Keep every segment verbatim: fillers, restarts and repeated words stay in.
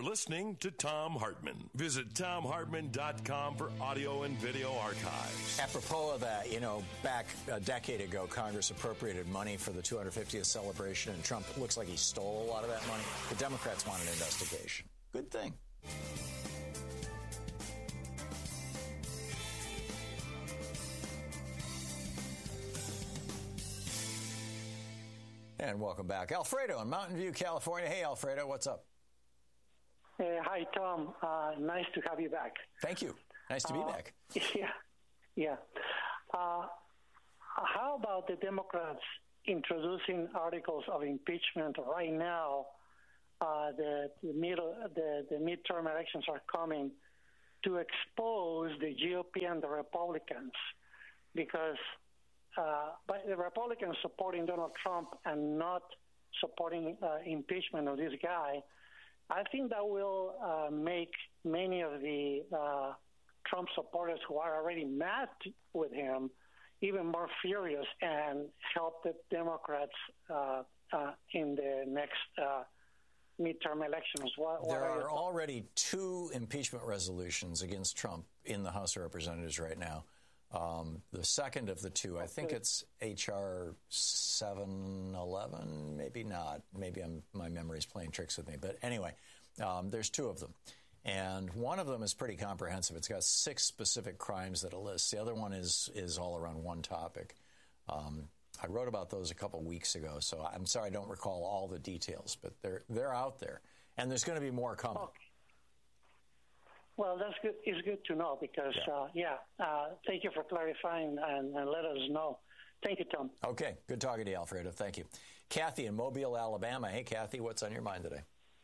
listening to Thom Hartmann. Visit Thom Hartmann dot com for audio and video archives. Apropos of that, you know, back a decade ago, Congress appropriated money for the two hundred fiftieth celebration, and Trump looks like he stole a lot of that money. The Democrats want an investigation. Good thing. And welcome back. Alfredo in Mountain View, California. Hey, Alfredo, what's up? Uh, hi, Tom. Uh, nice to have you back. Thank you. Nice to be uh, back. Yeah. Yeah. Uh, how about the Democrats introducing articles of impeachment right now? Uh, the, the, middle, the, the midterm elections are coming to expose the G O P and the Republicans because Uh, but the Republicans supporting Donald Trump and not supporting uh, impeachment of this guy, I think that will uh, make many of the uh, Trump supporters who are already mad with him even more furious and help the Democrats uh, uh, in the next uh, midterm elections. What, what there are, are already two impeachment resolutions against Trump in the House of Representatives right now. Um, the second of the two, I think it's H R seven eleven, maybe not. Maybe I'm, my memory's playing tricks with me. But anyway, um, there's two of them. And one of them is pretty comprehensive. It's got six specific crimes that it lists. The other one is is all around one topic. Um, I wrote about those a couple weeks ago, so I'm sorry I don't recall all the details, but they're they're out there. And there's going to be more coming. Okay. Well, that's good. It's good to know because, yeah, uh, yeah uh, thank you for clarifying and, and let us know. Thank you, Tom. Okay. Good talking to you, Alfredo. Thank you. Kathy in Mobile, Alabama. Hey, Kathy, what's on your mind today?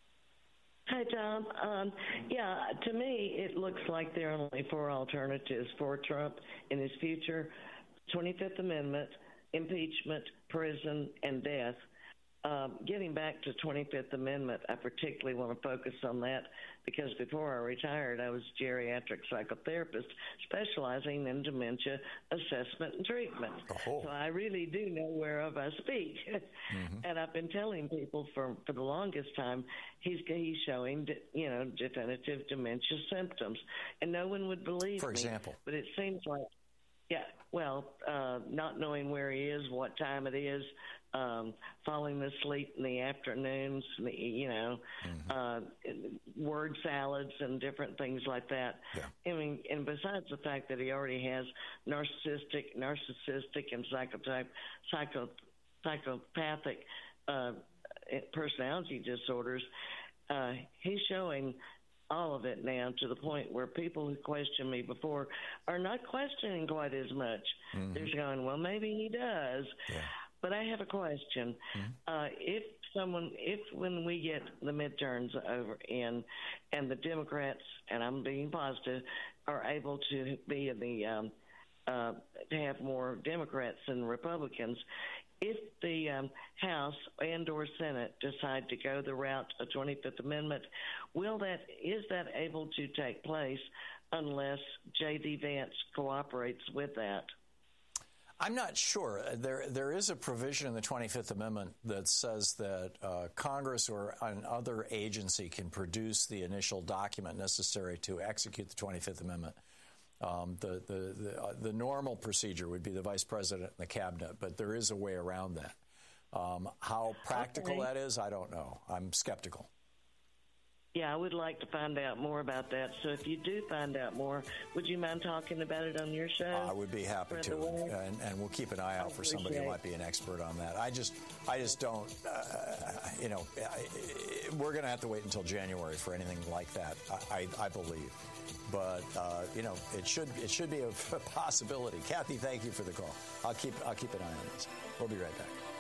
Hi, Tom. Um, yeah, to me, it looks like there are only four alternatives for Trump in his future: twenty-fifth Amendment, impeachment, prison, and death. Um, getting back to twenty-fifth Amendment, I particularly want to focus on that because before I retired, I was a geriatric psychotherapist specializing in dementia assessment and treatment. Oh. So I really do know whereof I speak. Mm-hmm. And I've been telling people for for the longest time, he's he's showing, you know, definitive dementia symptoms. And no one would believe me. For example? But it seems like, yeah, well, uh, not knowing where he is, what time it is, um, falling asleep in the afternoons, you know, mm-hmm. uh, word salads and different things like that. Yeah. I mean, and besides the fact that he already has narcissistic, narcissistic and psychotype, psycho, psychopathic uh, personality disorders, uh, he's showing all of it now to the point where people who questioned me before are not questioning quite as much. Mm-hmm. They're going, well, maybe he does. Yeah. But I have a question. Mm-hmm. Uh, if someone, if when we get the midterms over in and the Democrats, and I'm being positive, are able to be in the, um, uh, to have more Democrats than Republicans, if the um, House and or Senate decide to go the route of twenty-fifth Amendment, will that is that able to take place unless J D. Vance cooperates with that? I'm not sure. There, there is a provision in the twenty-fifth Amendment that says that uh, Congress or another agency can produce the initial document necessary to execute the twenty-fifth Amendment. Um, the the the, uh, the normal procedure would be the vice president and the cabinet, but there is a way around that. Um, how practical okay. that is, I don't know. I'm skeptical. Yeah, I would like to find out more about that. So if you do find out more, would you mind talking about it on your show? I would be happy to, and, and we'll keep an eye out for somebody who might be an expert on that. I just, I just don't, uh, you know, we're going to have to wait until January for anything like that. I, I, I believe, but uh, you know, it should, it should be a, a possibility. Kathy, thank you for the call. I'll keep, I'll keep an eye on this. We'll be right back.